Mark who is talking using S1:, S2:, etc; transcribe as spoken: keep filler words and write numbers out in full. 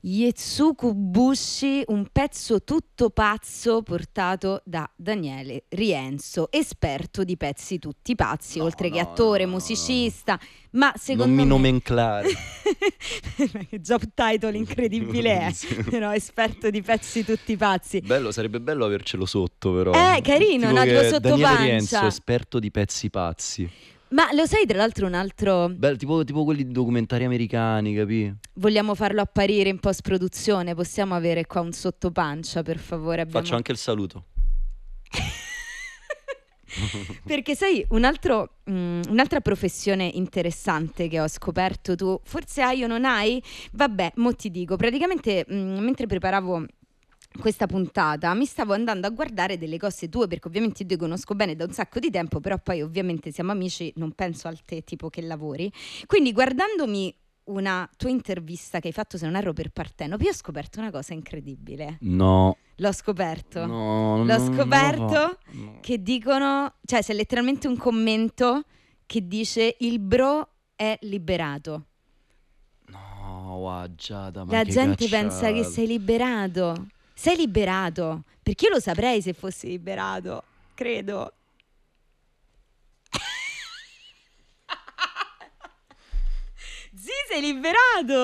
S1: Yetsuku Bushi, un pezzo tutto pazzo portato da Daniele Rienzo, esperto di pezzi tutti pazzi,
S2: No,
S1: oltre che
S2: no,
S1: attore,
S2: no, no,
S1: musicista, ma secondo
S2: non mi
S1: me...
S2: nomenclare.
S1: Che job title incredibile è,
S2: Sì.
S1: però esperto di pezzi tutti pazzi.
S2: Bello, sarebbe bello avercelo sotto, però.
S1: Eh, carino,
S2: Tipo
S1: no? Tipo
S2: che
S1: sotto
S2: Daniele
S1: pancia.
S2: Rienzo, esperto di pezzi pazzi.
S1: Ma lo sai, tra l'altro, un altro...
S2: Bello, tipo, tipo quelli di documentari americani, capì?
S1: Vogliamo farlo apparire in post-produzione? Possiamo avere qua un sottopancia, per favore? Abbiamo...
S2: Faccio anche il saluto.
S1: Perché sai, un altro, mh, un'altra professione interessante che ho scoperto, tu forse hai o non hai? Vabbè, mo ti dico, praticamente mh, mentre preparavo questa puntata mi stavo andando a guardare delle cose tue, perché ovviamente io ti conosco bene da un sacco di tempo, però poi ovviamente siamo amici, non penso al te tipo che lavori, quindi guardandomi una tua intervista che hai fatto, se non erro, per Partenope, io ho scoperto una cosa incredibile.
S2: No.
S1: L'ho scoperto.
S2: No,
S1: L'ho
S2: non- non lo
S1: scoperto
S2: fa. No.
S1: che dicono, cioè c'è letteralmente un commento che dice il bro è liberato.
S2: No, wow, Giada, ma
S1: La
S2: che
S1: gente pensa che
S2: cacciata.
S1: sei liberato. Sei liberato. Perché io lo saprei se fossi liberato, credo. Zì, sei liberato!